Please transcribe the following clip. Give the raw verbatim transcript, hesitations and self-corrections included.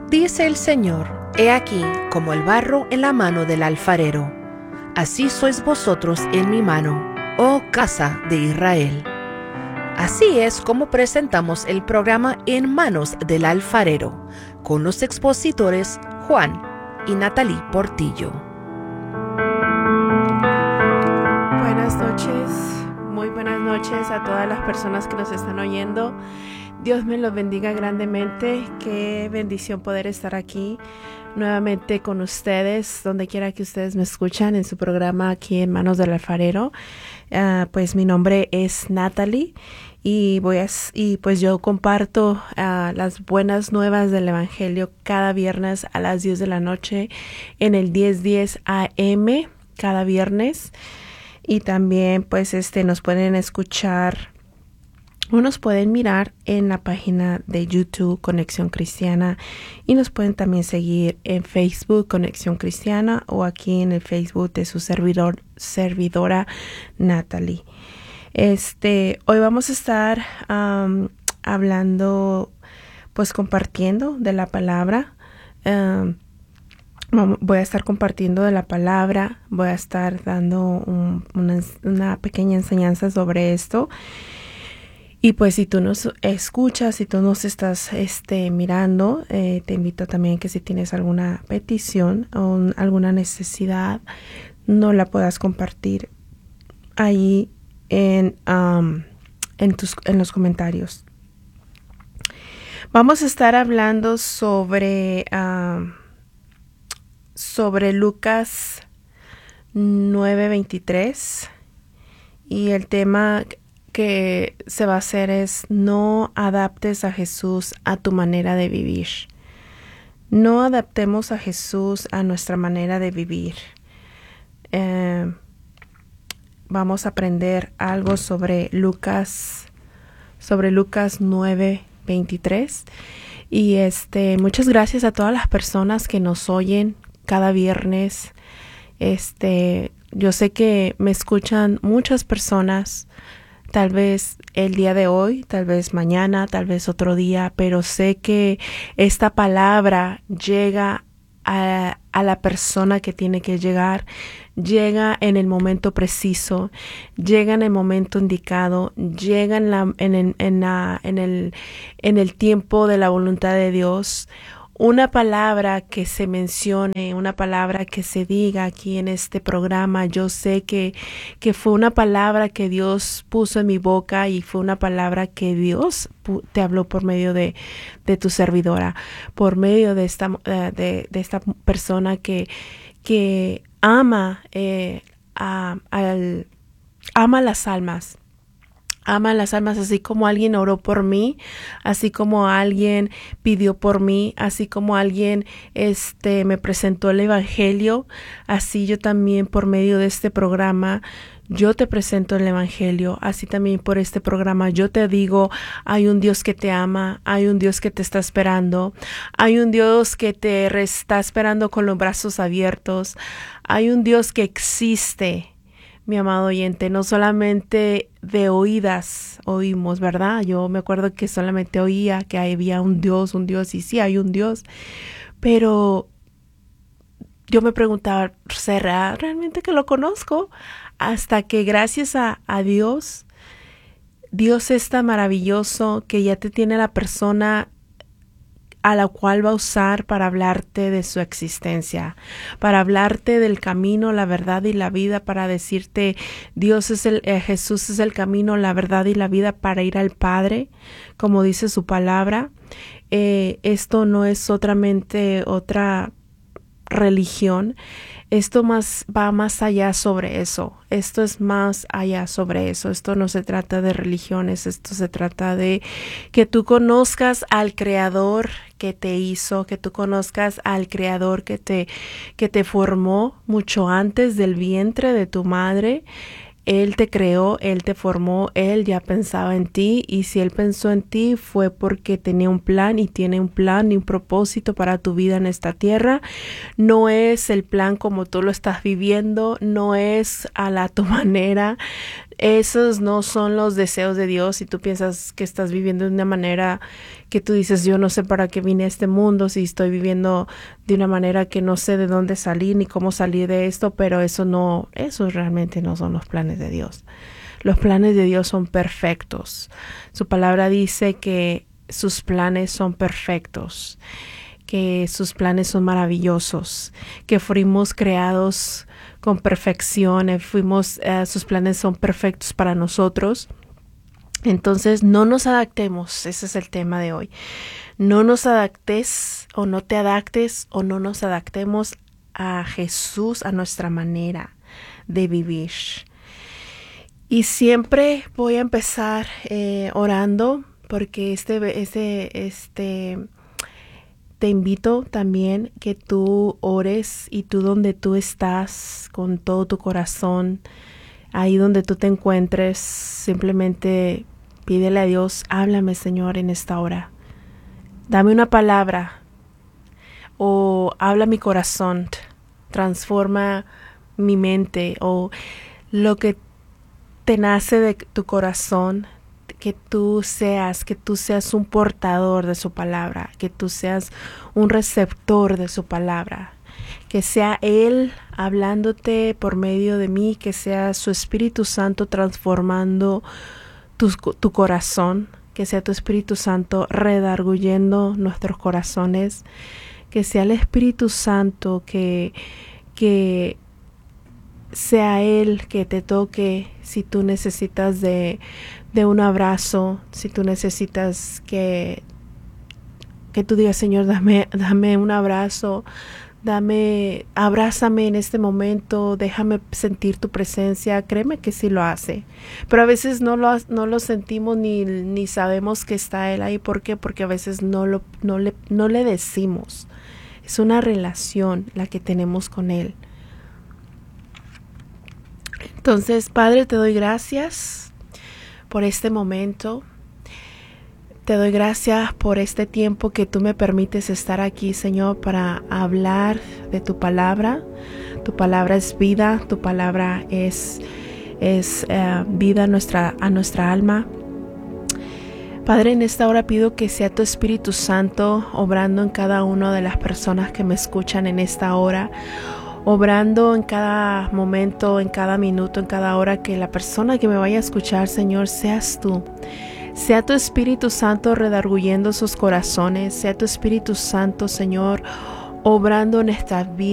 Dice el Señor: He aquí como el barro en la mano del alfarero, así sois vosotros en mi mano, oh casa de Israel. Así es como presentamos el programa En Manos del Alfarero, con los expositores Juan y Natalie Portillo. Buenas noches, muy buenas noches a todas las personas que nos están oyendo. Dios me los bendiga grandemente. Qué bendición poder estar aquí nuevamente con ustedes, donde quiera que ustedes me escuchan, en su programa aquí en Manos del Alfarero. Uh, pues mi nombre es Natalie y voy a, y pues yo comparto uh, las buenas nuevas del Evangelio cada viernes a las diez de la noche en el diez diez A M cada viernes. Y también pues este nos pueden escuchar o nos pueden mirar en la página de YouTube Conexión Cristiana, y nos pueden también seguir en Facebook Conexión Cristiana o aquí en el Facebook de su servidor, servidora Natalie. Este, hoy vamos a estar um, hablando, pues compartiendo de la palabra. Um, Voy a estar compartiendo de la palabra, voy a estar dando un, una, una pequeña enseñanza sobre esto. Y pues si tú nos escuchas, si tú nos estás este, mirando, eh, te invito también que si tienes alguna petición o un, alguna necesidad, no la puedas compartir ahí en, um, en, tus, en los comentarios. Vamos a estar hablando sobre... Um, sobre Lucas nueve veintitrés, y el tema que se va a hacer es: no adaptes a Jesús a tu manera de vivir. No adaptemos a Jesús a nuestra manera de vivir. Eh, vamos a aprender algo sobre Lucas, sobre Lucas nueve veintitrés. Y este, muchas gracias a todas las personas que nos oyen cada viernes. Este, yo sé que me escuchan muchas personas, tal vez el día de hoy, tal vez mañana, tal vez otro día, pero sé que esta palabra llega a, a la persona que tiene que llegar, llega en el momento preciso, llega en el momento indicado, llega en, la, en, en, en, la, en, el, en el tiempo de la voluntad de Dios. Una palabra que se mencione, una palabra que se diga aquí en este programa, yo sé que, que fue una palabra que Dios puso en mi boca, y fue una palabra que Dios te habló por medio de, de tu servidora, por medio de esta, de, de esta persona que, que ama, eh, a, al, ama las almas. Ama las almas, así como alguien oró por mí, así como alguien pidió por mí, así como alguien este me presentó el Evangelio, así yo también por medio de este programa yo te presento el Evangelio. Así también por este programa yo te digo: hay un Dios que te ama, hay un Dios que te está esperando, hay un Dios que te está esperando con los brazos abiertos, hay un Dios que existe. Mi amado oyente, no solamente de oídas oímos, ¿verdad? Yo me acuerdo que solamente oía que había un Dios, un Dios, y sí hay un Dios, pero yo me preguntaba, ¿será realmente que lo conozco? Hasta que gracias a, a Dios, Dios es tan maravilloso que ya te tiene la persona a la cual va a usar para hablarte de su existencia, para hablarte del camino, la verdad y la vida, para decirte: Dios es el, eh, Jesús es el camino, la verdad y la vida para ir al Padre, como dice su palabra. Eh, esto no es solamente otra religión. Esto más va más allá sobre eso. Esto es más allá sobre eso. Esto no se trata de religiones. Esto se trata de que tú conozcas al Creador que te hizo, que tú conozcas al Creador que te, que te formó mucho antes del vientre de tu madre. Él te creó, Él te formó, Él ya pensaba en ti, y si Él pensó en ti fue porque tenía un plan, y tiene un plan y un propósito para tu vida en esta tierra. No es el plan como tú lo estás viviendo, no es a la tu manera. esos no son los deseos de Dios, y tú piensas que estás viviendo de una manera que tú dices, yo no sé para qué vine a este mundo, si estoy viviendo de una manera que no sé de dónde salir ni cómo salir de esto, pero eso no, esos realmente no son los planes de Dios. Los planes de Dios son perfectos. Su palabra dice que sus planes son perfectos, que sus planes son maravillosos, que fuimos creados con perfección, eh, fuimos, uh, sus planes son perfectos para nosotros. Entonces no nos adaptemos, ese es el tema de hoy. No nos adaptes o no te adaptes o no nos adaptemos a Jesús, a nuestra manera de vivir. Y siempre voy a empezar eh, orando, porque este, este, este, te invito también que tú ores, y tú donde tú estás con todo tu corazón, ahí donde tú te encuentres, simplemente pídele a Dios, háblame, Señor, en esta hora. Dame una palabra, o habla mi corazón, transforma mi mente, o lo que te nace de tu corazón, que tú seas, que tú seas un portador de su palabra, que tú seas un receptor de su palabra, que sea Él hablándote por medio de mí, que sea su Espíritu Santo transformando tu, tu corazón, que sea tu Espíritu Santo redarguyendo nuestros corazones, que sea el Espíritu Santo que, que sea Él que te toque si tú necesitas de, de un abrazo, si tú necesitas que, que tú digas, Señor, dame, dame un abrazo, dame, abrázame en este momento, déjame sentir tu presencia. Créeme que sí lo hace, pero a veces no lo, no lo sentimos ni, ni sabemos que está Él ahí. ¿Por qué? Porque a veces no, lo, no, le, no le decimos. Es una relación la que tenemos con Él. Entonces, Padre, te doy gracias por este momento. Te doy gracias por este tiempo que tú me permites estar aquí, Señor, para hablar de tu palabra. Tu palabra es vida, tu palabra es, es uh, vida a nuestra, a nuestra alma. Padre, en esta hora pido que sea tu Espíritu Santo obrando en cada una de las personas que me escuchan en esta hora, obrando en cada momento, en cada minuto, en cada hora, que la persona que me vaya a escuchar, Señor, seas tú. Sea tu Espíritu Santo redarguyendo sus corazones, sea tu Espíritu Santo, Señor, obrando en estas vidas.